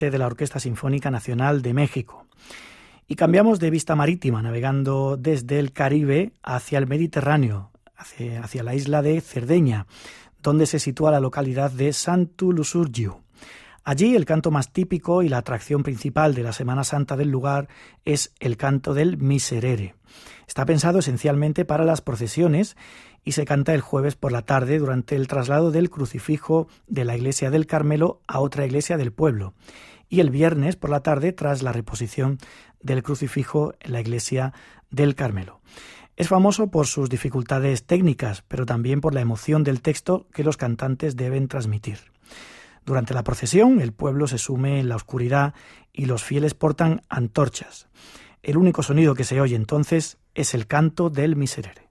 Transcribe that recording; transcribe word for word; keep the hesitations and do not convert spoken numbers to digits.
de la Orquesta Sinfónica Nacional de México. Y cambiamos de vista marítima, navegando desde el Caribe hacia el Mediterráneo, hacia, hacia la isla de Cerdeña, donde se sitúa la localidad de Sant'Lussurgiu. Allí el canto más típico y la atracción principal de la Semana Santa del lugar es el canto del Miserere. Está pensado esencialmente para las procesiones y se canta el jueves por la tarde durante el traslado del crucifijo de la iglesia del Carmelo a otra iglesia del pueblo, y el viernes por la tarde tras la reposición del crucifijo en la iglesia del Carmelo. Es famoso por sus dificultades técnicas, pero también por la emoción del texto que los cantantes deben transmitir. Durante la procesión, el pueblo se sume en la oscuridad y los fieles portan antorchas. El único sonido que se oye entonces es el canto del Miserere.